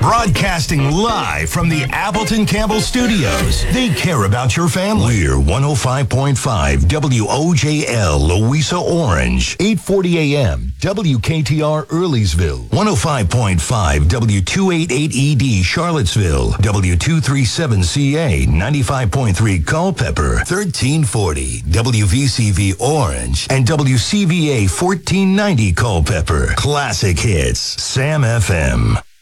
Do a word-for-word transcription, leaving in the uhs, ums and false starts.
Broadcasting live from the Appleton Campbell Studios. They care about your family. We're one oh five point five W O J L, Louisa Orange. eight forty a.m. W K T R Earleysville. one oh five point five W two eighty-eight E D Charlottesville. W two thirty-seven C A ninety-five point three Culpeper. thirteen forty W V C V Orange. And W C V A fourteen ninety Culpeper. Classic hits. Sam F M.